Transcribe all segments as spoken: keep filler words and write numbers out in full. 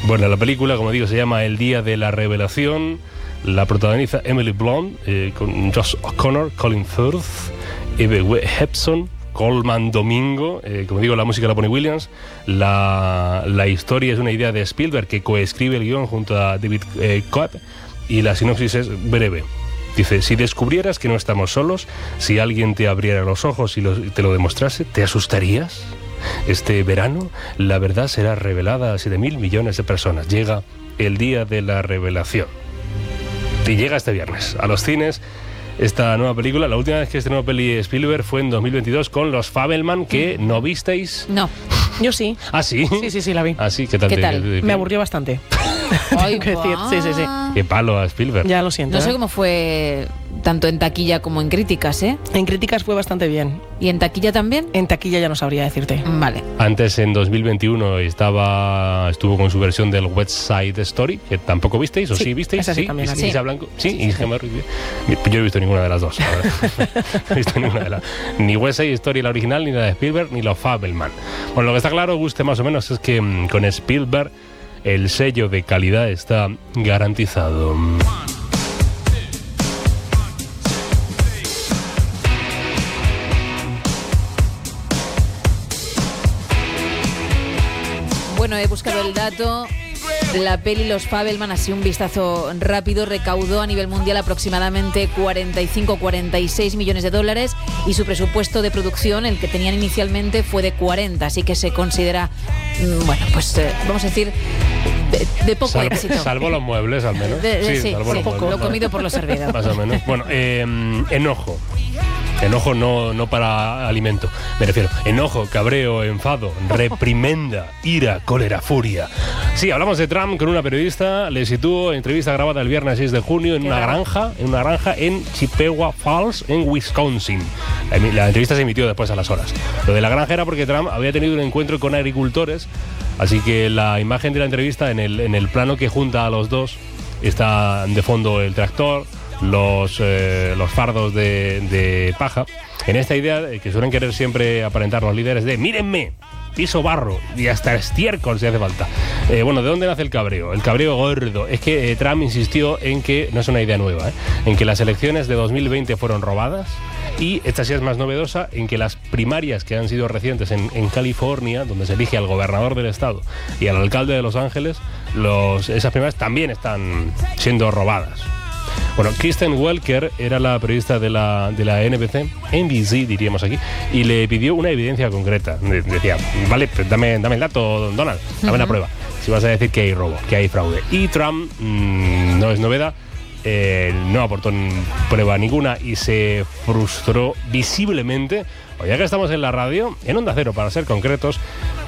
Bueno, la película, como digo, se llama El Día de la Revelación. La protagoniza Emily Blunt, eh, con Josh O'Connor, Colin Firth, Eve Hepson, Colman Domingo. Eh, como digo, la música la pone Williams. La, la historia es una idea de Spielberg, que coescribe el guión junto a David eh, Cobb. Y la sinopsis es breve. Dice: si descubrieras que no estamos solos, si alguien te abriera los ojos y lo, te lo demostrase, ¿te asustarías? Este verano, la verdad será revelada a siete mil millones de personas. Llega el Día de la Revelación. Y llega este viernes a los cines esta nueva película. La última vez que estrenó peli Spielberg fue en dos mil veintidós con Los Fabelman, que no visteis. No. Yo sí. ¿Ah, sí? Sí, sí, sí, la vi. ¿Ah, sí? ¿Qué tal? ¿Qué te, tal? te- te- Me aburrió bastante. Ay, Tengo que decir. Sí, sí, sí. Qué palo a Spielberg. Ya lo siento. No sé ¿eh? cómo fue tanto en taquilla como en críticas, ¿eh? En críticas fue bastante bien. ¿Y en taquilla también? En taquilla ya no sabría decirte. Vale. Antes, en dos mil veintiuno, estaba, estuvo con su versión del West Side Story, que tampoco visteis, ¿o sí, Sí, visteis? esa sí sí, también la vi. Isa Blanco. Sí, y Gemma Ruiz. Yo no he visto ninguna de las dos. la verdad. No he visto ninguna de las. Ni West Side Story, la original, ni la de Spielberg, ni los Fabelman. Bueno, lo que está claro, guste más o menos, es que mm, con Spielberg el sello de calidad está garantizado. Bueno, he buscado el dato. La peli Los Fabelman, así un vistazo rápido, recaudó a nivel mundial aproximadamente cuarenta y cinco a cuarenta y seis millones de dólares y su presupuesto de producción, el que tenían inicialmente, fue de cuarenta, así que se considera, mm, bueno, pues eh, vamos a decir, de, de poco Salvo, éxito. salvo los muebles, al menos. De- de- sí, salvo sí, los muebles, lo ¿no? comido por lo servido. Más o menos. Bueno, eh, enojo. Enojo no, no para alimento, me refiero. Enojo, cabreo, enfado, reprimenda, ira, cólera, furia. Sí, hablamos de Trump con una periodista. Le sitúo, entrevista grabada el viernes seis de junio en Qué una raro. granja, en una granja en Chippewa Falls, en Wisconsin. La, la entrevista se emitió después a las horas. Lo de la granja era porque Trump había tenido un encuentro con agricultores, así que la imagen de la entrevista, en el, en el plano que junta a los dos, está de fondo el tractor, los, eh, los fardos de, de paja, en esta idea eh, que suelen querer siempre aparentar los líderes de mírenme, piso barro y hasta estiércol si hace falta. Eh, bueno, ¿de dónde nace el cabreo? El cabreo gordo es que eh, Trump insistió en que, no es una idea nueva, ¿eh? en que las elecciones de dos mil veinte fueron robadas, y esta sí es más novedosa, en que las primarias que han sido recientes en, en California, donde se elige al gobernador del estado y al alcalde de Los Ángeles, los, esas primarias también están siendo robadas. Bueno, Kristen Welker era la periodista de la, de la N B C, N B C diríamos aquí, y le pidió una evidencia concreta. De- Decía, vale, pues dame, dame el dato, Donald, dame la prueba. Si vas a decir que hay robo, que hay fraude. Y Trump, mmm, no es novedad, eh, no aportó prueba ninguna y se frustró visiblemente. O ya que estamos en la radio, en Onda Cero para ser concretos,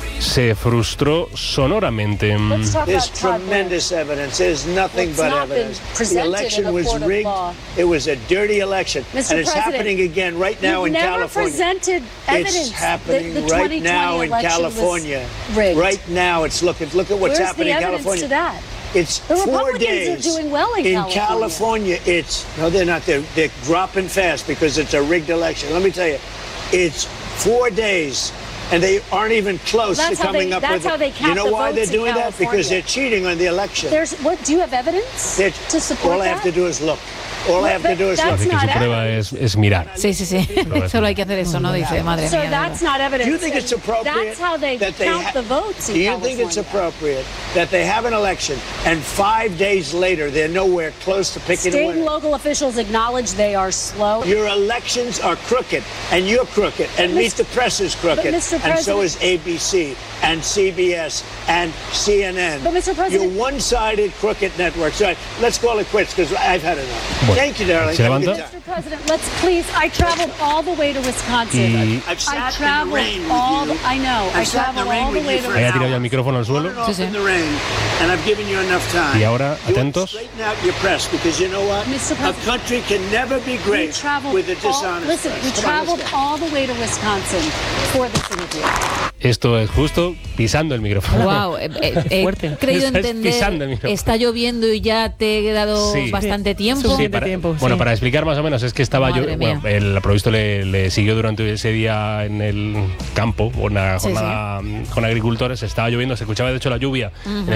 se frustró sonoramente. There's tremendous evidence. There's nothing It's but not been evidence. The presented election in a was court of rigged. law. It was a dirty election. Mister And it's President, happening again right now You've in never California. presented evidence It's happening that the right twenty twenty now in election California. was rigged. Right now, it's looking. Look at what's Where's happening the in evidence California. to that? It's The four Republicans are days. doing well in California. California, it's no, they're not. They're, they're dropping fast because it's a rigged election. Let me tell you, it's four days. And they aren't even close That's to how they- coming up that's with how it. they count You know the why they're votes in doing that? Because California. they're cheating on the election. There's what? Do you have evidence They're- to support all I that? have to do is look. All I have to do is That's look. Así que su not prueba es, es mirar. Sí, sí, sí. Solo hay que hacer eso, ¿no? Dice, madre Sir, mía. that's not evidence. Do you think it's And appropriate That's how they that they count ha- the votes in Do you California. think it's appropriate that they have an election and five days later they're nowhere close to picking a State and winner? local officials acknowledge they are slow. Your elections are crooked, and you're crooked, and Meet the Press is crooked, Mister and so President- is A B C, and C B S, and C N N. But, Mister President- You're one-sided crooked networks. All right, let's call it quits because I've had enough. Bueno, Thank you, darling. ¿se Have a good levanta? time. Mister President, let's please. I traveled all the way to Wisconsin. Y- I've sat I in the traveled rain with all. you. The, I know. I I've sat in the traveled rain all the with way you to for Ahí ha an tirado hour. ya el micrófono al suelo. On and off Sí, sí. in the rain, and I've given you enough time. Y ahora, You atentos. straighten out your press because you know what? Mister A President, country can never be We great traveled with a all, dishonest listen, press. we Come on, traveled let's go. all the way to Wisconsin for this interview. Esto es justo pisando el micrófono. Wow, eh, eh, he Fuerte. creído Estás pisando el entender, micrófono. está lloviendo y ya te he dado Sí. bastante tiempo. Sí, Sí, para, tiempo, bueno, sí. para explicar más o menos, es que estaba yo. Madre Bueno, mía. el provisto le, le siguió durante ese día en el campo, una Sí, jornada con agricultores. Estaba lloviendo, se escuchaba de hecho la lluvia en